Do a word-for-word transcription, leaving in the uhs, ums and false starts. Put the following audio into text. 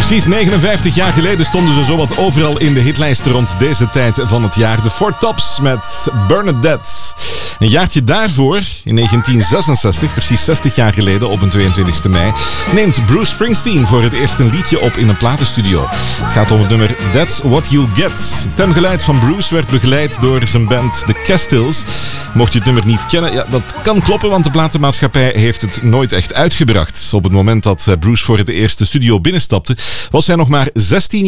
Precies negenenvijftig jaar geleden stonden ze zowat overal in de hitlijsten rond deze tijd van het jaar. De Four Tops met Bernadette. Een jaartje daarvoor, in negentien zesenzestig, precies zestig jaar geleden op een tweeëntwintigste mei, neemt Bruce Springsteen voor het eerst een liedje op in een platenstudio. Het gaat om het nummer That's What You'll Get. Het stemgeluid van Bruce werd begeleid door zijn band The Castiles. Mocht je het nummer niet kennen, ja, dat kan kloppen, want de platenmaatschappij heeft het nooit echt uitgebracht. Op het moment dat Bruce voor het eerst de studio binnenstapte, was hij nog maar zestien